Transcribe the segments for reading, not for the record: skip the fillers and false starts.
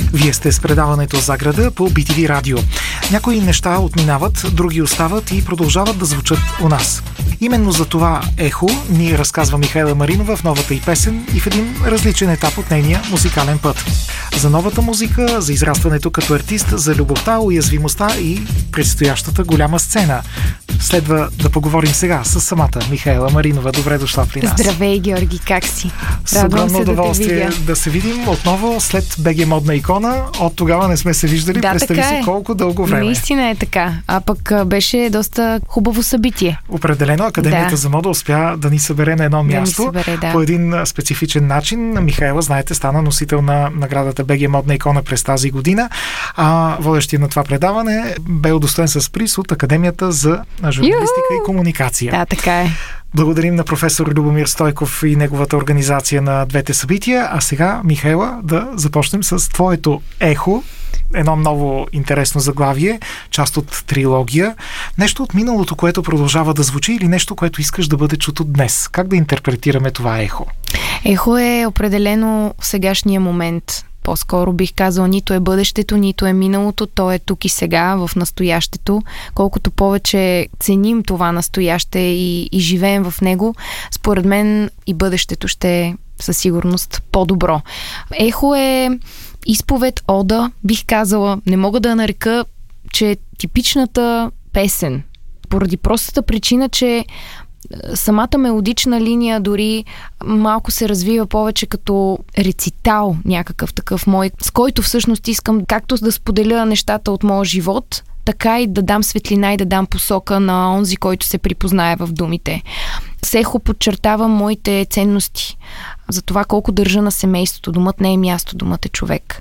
Вие сте с предаването за града по BTV Радио. Някои неща отминават, други остават и продължават да звучат у нас. Именно за това ехо ни разказва Михаела Маринова в новата й песен и в един различен етап от нейния музикален път. За новата музика, за израстването като артист, за любовта, уязвимостта и предстоящата голяма сцена. Следва да поговорим сега с самата Михаела Маринова. Добре дошла при нас. Здравей, Георги, как си? С огромно удоволствие да се видим отново след БГ Модна икона. От тогава не сме се виждали. Да, представи си колко дълго време. Наистина е така. А пък беше доста хубаво събитие. Определено Академията за мода успя да ни събере на едно място по един специфичен начин. Михаела, знаете, стана носител на наградата БГ Модна икона през тази година. А водещия на това предаване бе удостоен с приз от Академията за журналистика и комуникация. Да, така е. Благодарим на професор Любомир Стойков и неговата организация на двете събития. А сега, Михаела, да започнем с твоето ехо. Едно много интересно заглавие, част от трилогия. Нещо от миналото, което продължава да звучи, или нещо, което искаш да бъде чуто днес? Как да интерпретираме това ехо? Ехо е определено в сегашния момент. По-скоро бих казала, нито е бъдещето, нито е миналото, то е тук и сега, в настоящето. Колкото повече ценим това настояще и живеем в него, според мен и бъдещето ще е със сигурност по-добро. Ехо е изповед, ода, бих казала, не мога да нарека, че е типичната песен. Поради простата причина, че самата мелодична линия дори малко се развива повече като рецитал, някакъв такъв мой, с който всъщност искам както да споделя нещата от моя живот, така и да дам светлина и да дам посока на онзи, който се припознае в думите. С ехо подчертавам моите ценности за това колко държа на семейството. Домът не е място, домът е човек.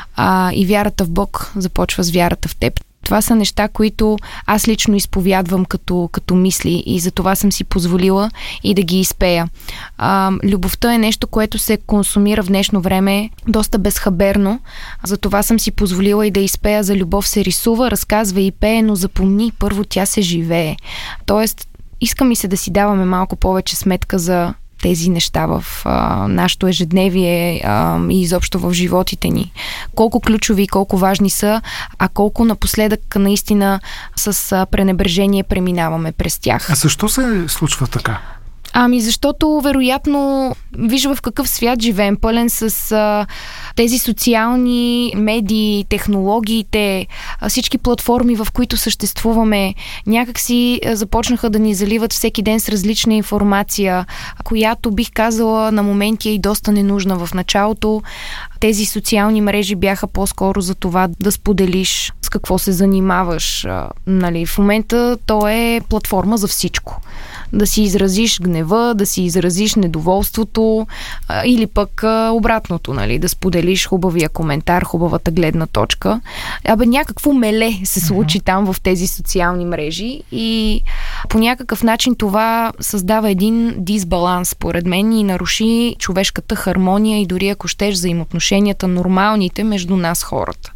И вярата в Бог започва с вярата в теб. Това са неща, които аз лично изповядвам като мисли и за това съм си позволила и да ги изпея. Любовта е нещо, което се консумира в днешно време доста безхаберно. За това съм си позволила и да изпея: за любов се рисува, разказва и пее, но запомни, първо тя се живее. Тоест, иска ми се да си даваме малко повече сметка за тези неща в нашето ежедневие и изобщо в животите ни. Колко ключови и колко важни са, а колко напоследък наистина с пренебрежение преминаваме през тях. А защо се случва така? Защото вероятно вижда в какъв свят живеем, пълен с тези социални медии, технологиите, всички платформи, в които съществуваме, някак си започнаха да ни заливат всеки ден с различна информация, която бих казала на моменти е и доста ненужна. В началото тези социални мрежи бяха по-скоро за това да споделиш с какво се занимаваш. В момента то е платформа за всичко. Да си изразиш гнева, да си изразиш недоволството или пък обратното, да споделиш хубавия коментар, хубавата гледна точка. Някакво меле се случи там в тези социални мрежи и по някакъв начин това създава един дисбаланс, според мен, и наруши човешката хармония и дори, ако щеш, взаимоотношенията нормалните между нас хората.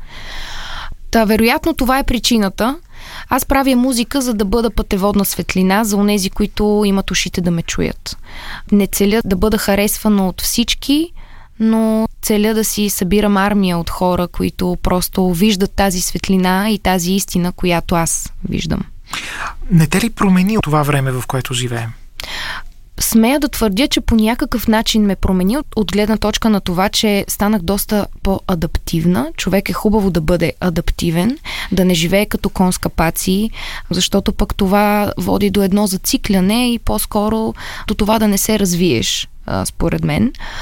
Вероятно това е причината. Аз правя музика, за да бъда пътеводна светлина за онези, които имат ушите да ме чуят. Не целя да бъда харесвана от всички, но целя да си събирам армия от хора, които просто виждат тази светлина и тази истина, която аз виждам. Не те ли промени това време, в което живеем? Смея да твърдя, че по някакъв начин ме промени от гледна точка на това, че станах доста по-адаптивна. Човек е хубаво да бъде адаптивен, да не живее като кон с капаци, защото пък това води до едно зацикляне и по-скоро до това да не се развиеш, според мен.